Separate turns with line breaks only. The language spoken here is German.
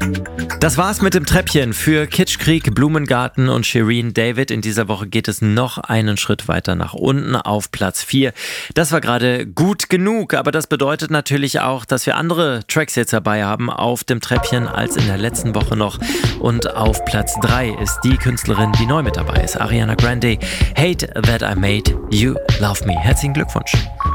Das war's mit dem Treppchen für Kitschkrieg, Blumengarten und Shirin David. In dieser Woche geht es noch einen Schritt weiter nach unten auf Platz 4. Das war gerade gut genug, aber das bedeutet natürlich auch, dass wir andere Tracks jetzt dabei haben auf dem Treppchen als in der letzten Woche noch. Und auf Platz 3 ist die Künstlerin, die neu mit dabei ist, Ariana Grande. Hate That I Made You Love Me. Herzlichen Glückwunsch.